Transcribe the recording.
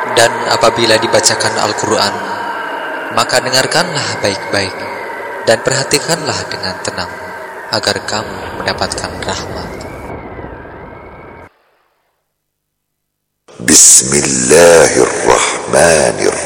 Dan apabila dibacakan Al-Quran, maka dengarkanlah baik-baik dan perhatikanlah dengan tenang, agar kamu mendapatkan rahmat. Bismillahirrahmanirrahim.